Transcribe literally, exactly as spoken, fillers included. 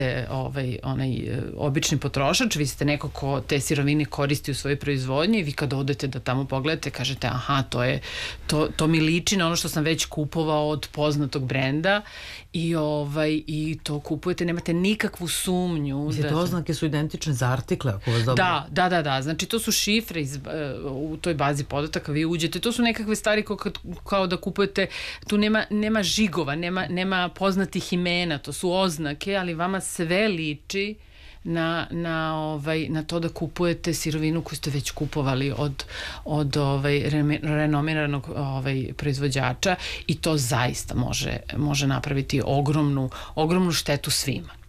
ovaj, onaj obični potrošač, vi ste neko ko te sirovine koristi u svojoj proizvodnji i vi kad odete da tamo pogledate, kažete aha, to je, to, to mi liči na ono što sam već kupovao od poznatog brenda i, ovaj, i to kupujete, nemate nikakvu sumnju. Mislite, da... oznake su identične za artikle, ako vas dobro... Da, da, da, da, znači to su šifre iz, u toj bazi podataka, vi uđete, to su nekakve stvari kao, kao da kupujete, tu nema, nema žigova, nema, nema poznatih imena, to su oznake, ali vama sve liči na, na, ovaj, na to da kupujete sirovinu koju ste već kupovali od, od ovaj, renomiranog ovaj, proizvođača i to zaista može, može napraviti ogromnu, ogromnu štetu svima.